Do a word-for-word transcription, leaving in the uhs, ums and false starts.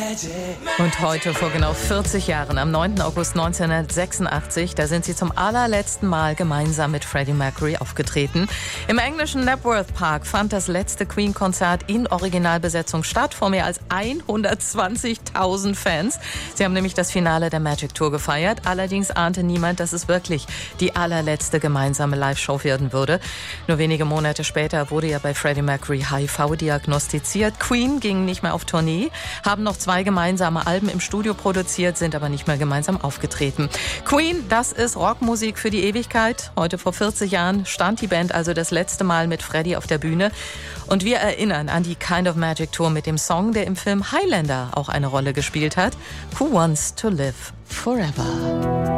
Und heute vor genau vierzig Jahren, am neunten August neunzehnhundertsechsundachtzig, da sind sie zum allerletzten Mal gemeinsam mit Freddie Mercury aufgetreten. Im englischen Knebworth Park fand das letzte Queen-Konzert in Originalbesetzung statt, vor mehr als hundertzwanzigtausend Fans. Sie haben nämlich das Finale der Magic Tour gefeiert. Allerdings ahnte niemand, dass es wirklich die allerletzte gemeinsame Live-Show werden würde. Nur wenige Monate später wurde ja bei Freddie Mercury H I V diagnostiziert. Queen ging nicht mehr auf Tournee, haben noch zwei gemeinsame Alben im Studio produziert, sind aber nicht mehr gemeinsam aufgetreten. Queen, das ist Rockmusik für die Ewigkeit. Heute vor vierzig Jahren stand die Band also das letzte Mal mit Freddie auf der Bühne. Und wir erinnern an die Kind of Magic Tour mit dem Song, der im Film Highlander auch eine Rolle gespielt hat. Who Wants to Live Forever?